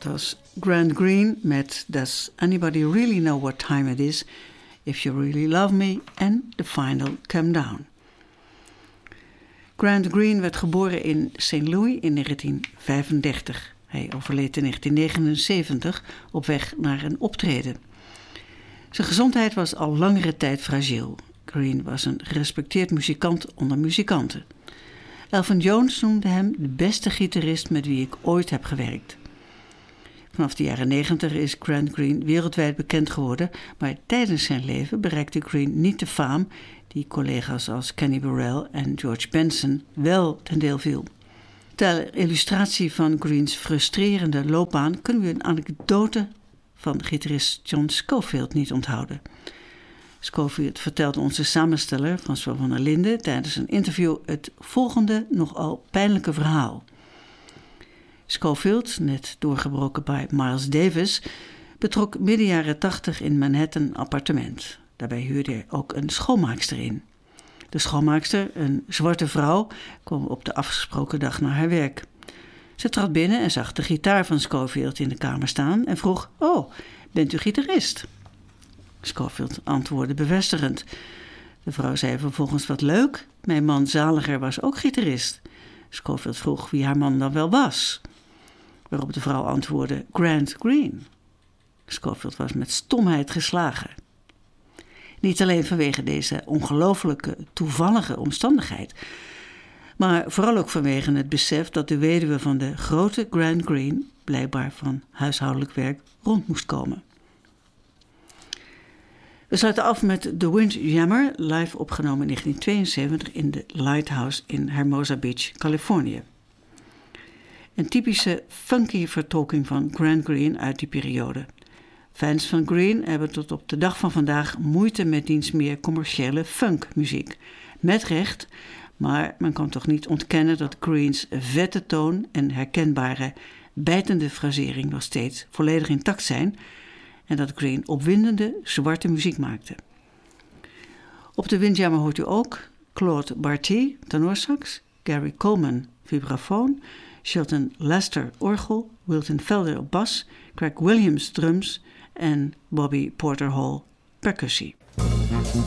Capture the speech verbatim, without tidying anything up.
Dat was Grant Green met Does Anybody Really Know What Time It Is, If You Really Love Me en The Final Come Down. Grant Green werd geboren in Saint Louis in negentien vijfendertig. Hij overleed in negentien negenenzeventig op weg naar een optreden. Zijn gezondheid was al langere tijd fragiel. Green was een gerespecteerd muzikant onder muzikanten. Elvin Jones noemde hem de beste gitarist met wie ik ooit heb gewerkt. Vanaf de jaren negentig is Grant Green wereldwijd bekend geworden, maar tijdens zijn leven bereikte Green niet de faam die collega's als Kenny Burrell en George Benson wel ten deel viel. Ter illustratie van Greens frustrerende loopbaan kunnen we een anekdote van gitarist John Scofield niet onthouden. Scofield vertelt onze samensteller François van der Linden tijdens een interview het volgende nogal pijnlijke verhaal. Scofield, net doorgebroken bij Miles Davis, betrok midden jaren tachtig in Manhattan een appartement. Daarbij huurde hij ook een schoonmaakster in. De schoonmaakster, een zwarte vrouw, kwam op de afgesproken dag naar haar werk. Ze trad binnen en zag de gitaar van Scofield in de kamer staan en vroeg: "Oh, bent u gitarist?" Scofield antwoordde bevestigend. De vrouw zei vervolgens: "Wat leuk, mijn man Zaliger was ook gitarist." Scofield vroeg wie haar man dan wel was, waarop de vrouw antwoordde: "Grant Green." Scofield was met stomheid geslagen. Niet alleen vanwege deze ongelooflijke toevallige omstandigheid, maar vooral ook vanwege het besef dat de weduwe van de grote Grant Green blijkbaar van huishoudelijk werk rond moest komen. We sluiten af met The Windjammer, live opgenomen in negentien tweeënzeventig in de Lighthouse in Hermosa Beach, Californië. Een typische funky vertolking van Grant Green uit die periode. Fans van Green hebben tot op de dag van vandaag moeite met diens meer commerciële funkmuziek. Met recht, maar men kan toch niet ontkennen dat Greens vette toon en herkenbare, bijtende frasering nog steeds volledig intact zijn en dat Green opwindende, zwarte muziek maakte. Op de Windjammer hoort u ook Claude Barty, tenorsax, Gary Coleman, vibrafoon, Shelton Lester, orgel, Wilton Felder op bas, Craig Williams, drums en Bobby Porter Hall, percussie.